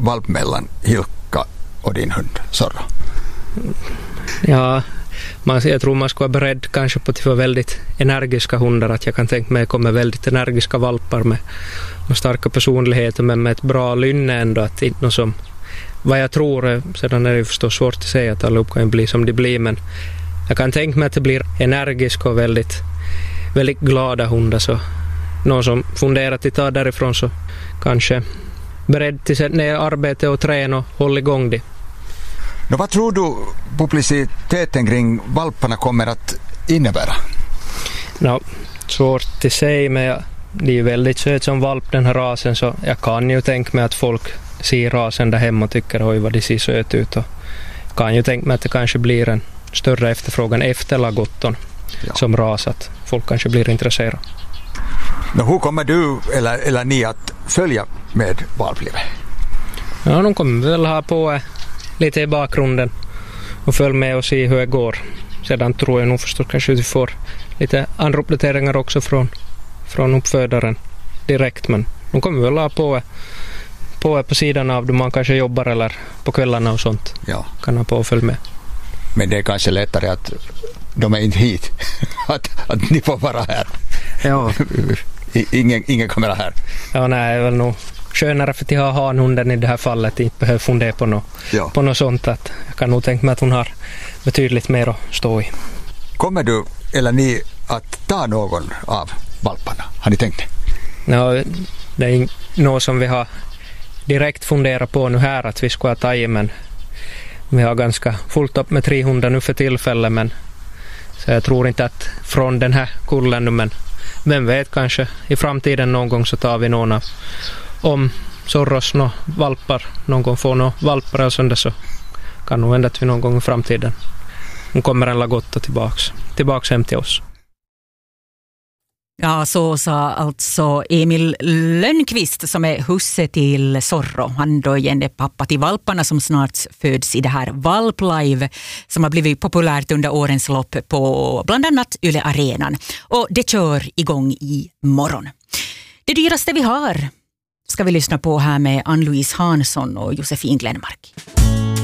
valp mellan Hilkka och din hund Zorro? Ja, jag tror man ska vara beredd kanske på att få väldigt energiska hundar. Att jag kan tänka mig kommer väldigt energiska valpar med starka personligheter men med ett bra lynne ändå. Att inte något som, vad jag tror, sedan är det förstås svårt att säga att alla kan bli som de blir. Men jag kan tänka mig att det blir energiska och väldigt, väldigt glada hundar. Så någon som funderar att ta därifrån så kanske beredd till att sätta ner arbete och träna och hålla igång det. Vad tror du publiciteten kring valparna kommer att innebära? Svårt att säga, men det är ju väldigt söt som valp den här rasen, så jag kan ju tänka mig att folk ser rasen där hemma och tycker oj vad det ser söt ut, och kan ju tänka mig att det kanske blir en större efterfrågan efter lagotton som ras, att folk kanske blir intresserade. Hur kommer du eller ni att följa med valplivet? Ja, de kommer väl ha på lite i bakgrunden och följ med och se hur det går. Sedan tror jag nog förstås kanske vi får lite anrapporteringar också från uppfödaren direkt, men de kommer väl ha på sidan av då man kanske jobbar eller på kvällarna och sånt. Ja. Kan ha på och följa med. Men det är kanske lättare att de är inte hit. att ni får vara här. Ja. Ingen kamera här. Ja, nej, det är väl nog skönare för att ha hanhunden i det här fallet. Inte behöver fundera på något sånt. Att jag kan nog tänka mig att hon har betydligt mer att stå i. Kommer du eller ni att ta någon av valparna? Har ni tänkt det? Ja, det är något som vi har direkt funderat på nu här att vi ska ta i, men vi har ganska fullt upp med 300 nu för tillfället, men så jag tror inte att från den här kullen nu, men vem vet, kanske i framtiden någon gång så tar vi någon av, om Zorros valpar någon gång får några valpar och sånt, så kan nog hända att vi någon gång i framtiden kommer en Lagotta tillbaks hem till oss. Ja, så sa alltså Emil Lönnqvist som är husse till Zorro. Han då igen är pappa till valparna som snart föds i det här Valplive som har blivit populärt under årens lopp på bland annat Yle Arenan. Och det kör igång i morgon. Det dyraste vi har ska vi lyssna på här med Ann-Louise Hansson och Josefin Glenmark.